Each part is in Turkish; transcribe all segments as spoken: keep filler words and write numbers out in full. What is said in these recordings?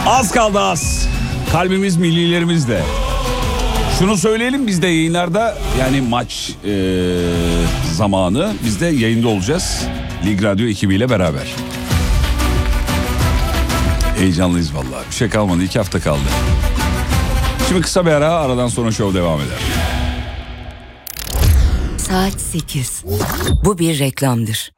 Az kaldı az. Kalbimiz millilerimizde. Şunu söyleyelim, biz de yayınlarda, yani maç e, zamanı biz de yayında olacağız. Lig Radyo ekibiyle beraber. Heyecanlıyız vallahi. Bir şey kalmadı, iki hafta kaldı. Şimdi kısa bir ara, aradan sonra şov devam eder. Saat sekiz. Bu bir reklamdır.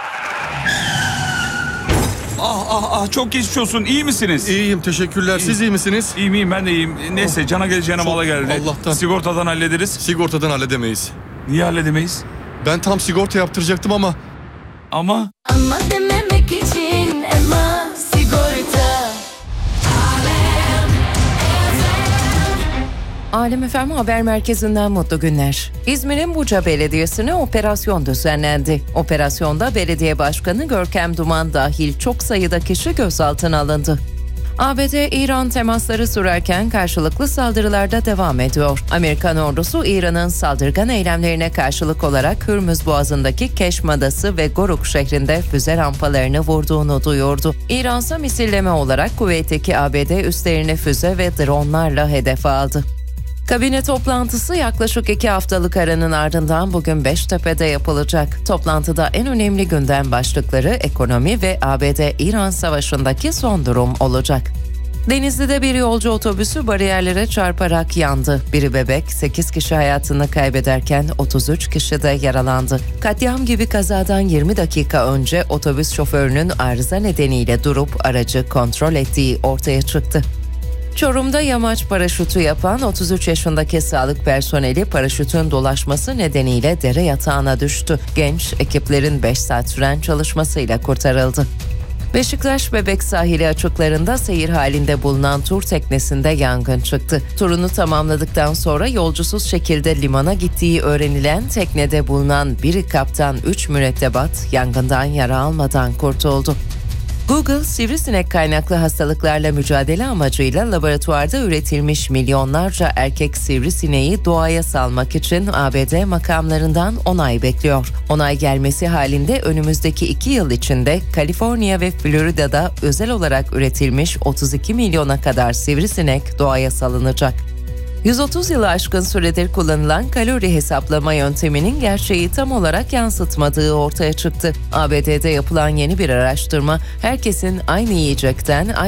Ah ah ah, çok geçmiş olsun. İyi misiniz? İyiyim, teşekkürler. Siz iyi misiniz? İyiyim iyiyim, ben de iyiyim. Neyse, cana geleceğine Çok mala geldi. Allah'tan. Sigortadan hallederiz. Sigortadan halledemeyiz. Niye halledemeyiz? Ben tam sigorta yaptıracaktım ama... Ama... Ama dememek için ama sigorta. Alem F M Haber Merkezi'nden mutlu günler. İzmir'in Buca Belediyesi'ne operasyon düzenlendi. Operasyonda belediye başkanı Görkem Duman dahil çok sayıda kişi gözaltına alındı. A B D-İran temasları sürerken karşılıklı saldırılarda devam ediyor. Amerikan ordusu İran'ın saldırgan eylemlerine karşılık olarak Hürmüz Boğazı'ndaki Keşm Adası ve Goruk şehrinde füze rampalarını vurduğunu duyurdu. İran ise misilleme olarak Kuveyt'teki A B D üslerini füze ve dronlarla hedef aldı. Kabine toplantısı yaklaşık iki haftalık aranın ardından bugün Beştepe'de yapılacak. Toplantıda en önemli gündem başlıkları ekonomi ve A B D-İran savaşındaki son durum olacak. Denizli'de bir yolcu otobüsü bariyerlere çarparak yandı. Biri bebek, sekiz kişi hayatını kaybederken otuz üç kişi de yaralandı. Katliam gibi kazadan yirmi dakika önce otobüs şoförünün arıza nedeniyle durup aracı kontrol ettiği ortaya çıktı. Çorum'da yamaç paraşütü yapan otuz üç yaşındaki sağlık personeli paraşütün dolaşması nedeniyle dere yatağına düştü. Genç, ekiplerin beş saat süren çalışmasıyla kurtarıldı. Beşiktaş Bebek sahili açıklarında seyir halinde bulunan tur teknesinde yangın çıktı. Turunu tamamladıktan sonra yolcusuz şekilde limana gittiği öğrenilen teknede bulunan bir kaptan üç mürettebat yangından yara almadan kurtuldu. Google, sivrisinek kaynaklı hastalıklarla mücadele amacıyla laboratuvarda üretilmiş milyonlarca erkek sivrisineği doğaya salmak için A B D makamlarından onay bekliyor. Onay gelmesi halinde önümüzdeki iki yıl içinde Kaliforniya ve Florida'da özel olarak üretilmiş otuz iki milyona kadar sivrisinek doğaya salınacak. yüz otuz yılı aşkın süredir kullanılan kalori hesaplama yönteminin gerçeği tam olarak yansıtmadığı ortaya çıktı. A B D'de yapılan yeni bir araştırma, herkesin aynı yiyecekten